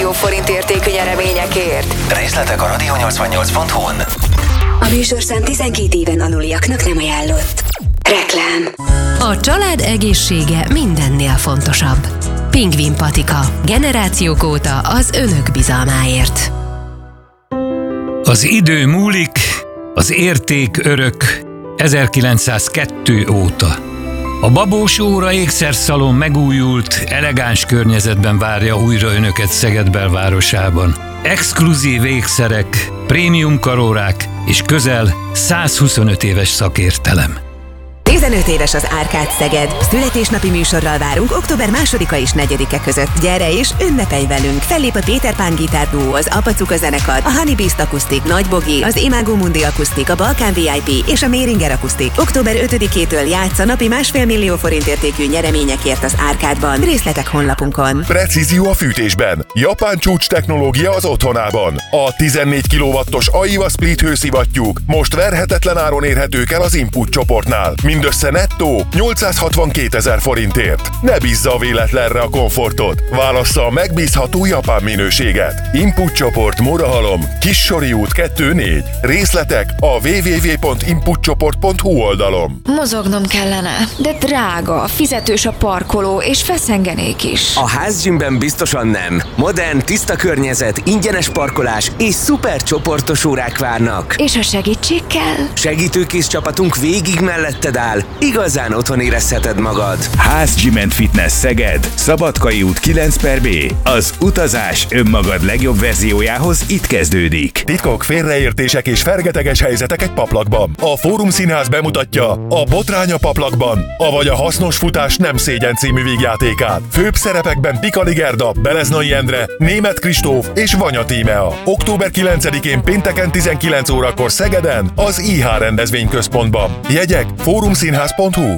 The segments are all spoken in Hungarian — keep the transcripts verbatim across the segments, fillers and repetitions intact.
millió forint értékű nyereményekért. Részletek a radio nyolcvannyolc pont hu-n. A műsorszám tizenkét éven aluliaknak nem ajánlott. Reklám. A család egészsége mindennél fontosabb. Pingvin Patika. Generációk óta az önök bizalmáért. Az idő múlik, az érték örök ezerkilencszázkettő óta. A Babós Óra ékszerszalon megújult, elegáns környezetben várja újra önöket Szeged belvárosában. Exkluzív ékszerek, prémium karórák és közel százhuszonöt éves szakértelem. tizenöt éves az Árkád Szeged. Születésnapi műsorral várunk október másodika és negyedike között. Gyere és ünnepelj velünk! Fellép a Péter Pán Gitár Duo, az Apacuka zenekar, a Honey Beast Akusztik, Nagy Bogi, az Imago Mundi Akusztik, a Balkán vé i pé és a Méringer Akusztik. október ötödikétől játsz a napi másfél millió forint értékű nyereményekért az Árkádban. Részletek honlapunkon. Precízió a fűtésben. Japán csúcs technológia az otthonában. A tizennégy kilowattos Aiwa Split hőszivattyúk most verhetetlen áron érhetők el az Input csoportnál. Mindössze nettó nyolcszázhatvankétezer forintért. Ne bízza a véletlenre a komfortot. Válassza a megbízható japán minőséget. Input csoport, Murahalom, Kissori út kettő négy. Részletek a double-u double-u double-u pont input csoport pont hu oldalon. Mozognom kellene, de drága, fizetős a parkoló, és feszengenék is. A HázGymben biztosan nem. Modern, tiszta környezet, ingyenes parkolás és szuper csoportos órák várnak. És a segítség kell? Segítőkész csapatunk végig melletted áll. Igazán otthon érezheted magad. HázGym and Fitness Szeged, Szabadkai út kilenc per B. Az utazás önmagad legjobb verziójához itt kezdődik. Titkok, félreértések és fergeteges helyzetek egy paplakban. A Fórum Színház bemutatja a Botrány a paplakban, avagy a Hasznos futás nem szégyen című vígjátékát. Főbb szerepekben Pikali Gerda, Beleznai Endre, Németh Kristóf és Vanya Tímea. október kilencedikén pénteken tizenkilenc órakor Szegeden, az i há rendezvényközpontban. Jegyek fórumszínház pont hu.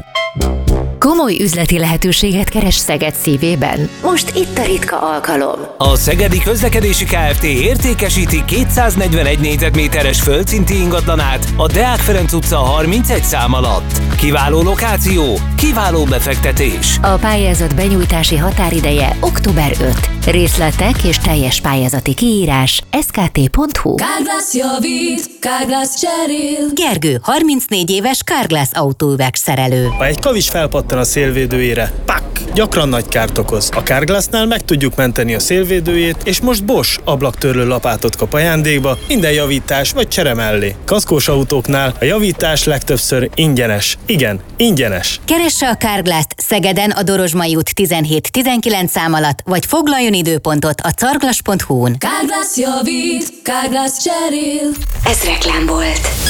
Komoly üzleti lehetőséget keres Szeged szívében? Most itt a ritka alkalom. A Szegedi Közlekedési Kft. Értékesíti kétszáznegyvenegy négyzetméteres földszinti ingatlanát a Deák Ferenc utca harmincegy szám alatt. Kiváló lokáció, kiváló befektetés. A pályázat benyújtási határideje október ötödike. Részletek és teljes pályázati kiírás es ká té pont hu. Carglass javít, Carglass cserél. Gergő, harmincnégy éves Carglass autóüveg szerelő. Ha egy kavics felpattan a szélvédőjére, pak! Gyakran nagy kárt okoz. A Carglassnál meg tudjuk menteni a szélvédőjét, és most Bosch ablaktörlő lapátot kap ajándékba minden javítás vagy csere mellé. Kaszkós autóknál a javítás legtöbbször ingyenes. Igen, ingyenes. Keresse a Carglass-t Szegeden a Dorozsmai út tizenhét tizenkilenc szám alatt, vagy foglaljon időpontot a carglass pont hu-n. Carglass javít, Carglass cserél. Ez reklám volt.